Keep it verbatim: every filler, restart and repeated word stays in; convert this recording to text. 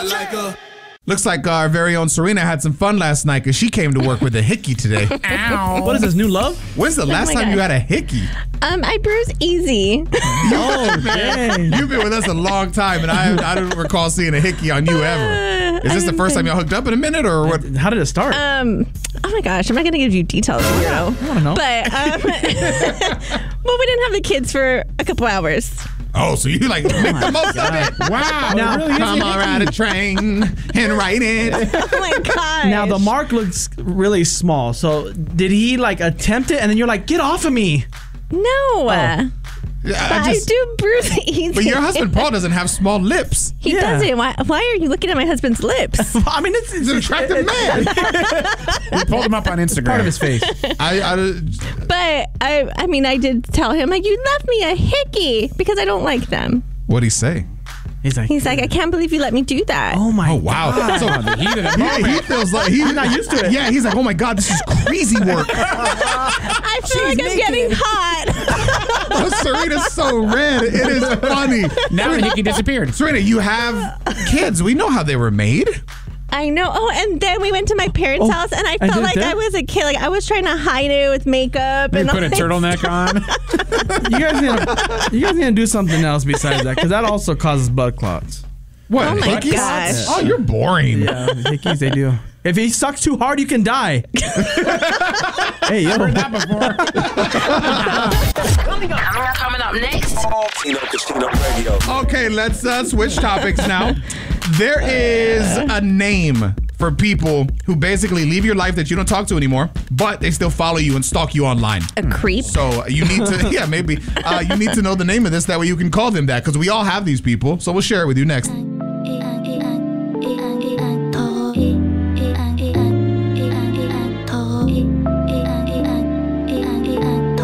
I like her. Looks like our very own Serena had some fun last night because she came to work with a hickey today. Ow. What is this, new love? When's the last my time God. you had a hickey? Um, I bruise easy. Oh, dang. You've been with us a long time, and I I don't recall seeing a hickey on you ever. Is this the first time y'all hooked up in a minute, or what? How did it start? Um, oh my gosh, I'm not gonna give you details, you know. I want to know. But um, well, we didn't have the kids for a couple hours. Oh, so you like make the most of it? Wow! Now- Now come on, ride a train and write it. Oh my gosh. Now the mark looks really small. So did he like attempt it, and then you're like, "Get off of me"? No. I But I, just- do bruise easy. But your husband Paul doesn't have small lips. He Yeah. doesn't. Why, why are you looking at my husband's lips? I mean, it's, it's He's an attractive man. We pulled him up on Instagram. part of his face. I, I, But I, I mean, I did tell him like, you left me a hickey because I don't like them. what'd he say? He's like, He's like, I can't believe you let me do that. "Oh my Oh wow! So the heat of the he, moment. he feels like he's not used to it. Yeah, he's like, oh my god, this is crazy work. I feel like I'm naked. getting hot. Oh, Serena's so red. It is funny. Now the hickey disappeared. Serena, you have kids. We know how they were made. I know. Oh, and then we went to my parents' Oh, house, and I and felt did like that? I was a kid. Like I was trying to hide it with makeup They and put a all that turtleneck on. You guys need to, you guys need to do something else besides that, because that also causes blood clots. What? Oh my hickeys? gosh. Oh, you're boring. Yeah, hickeys, they do. If he sucks too hard, you can die. Hey, yo. Heard that before. Coming up, coming up next. Tino Casino Radio. Okay, let's uh, switch topics now. There is a name for people who basically leave your life that you don't talk to anymore, but they still follow you and stalk you online. A creep. So you need to, yeah, maybe uh, you need to know the name of this. That way you can call them that, because we all have these people. So we'll share it with you next.